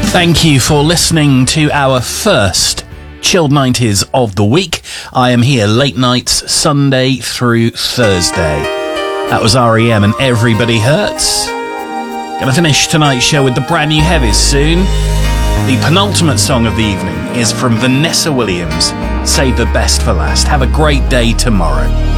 Thank you for listening to our first Chilled 90s of the week. I am here late nights, Sunday through Thursday. That was R.E.M. and Everybody Hurts. Gonna finish tonight's show with the brand new heavies soon. The penultimate song of the evening is from Vanessa Williams, Save the Best for Last. Have a great day tomorrow.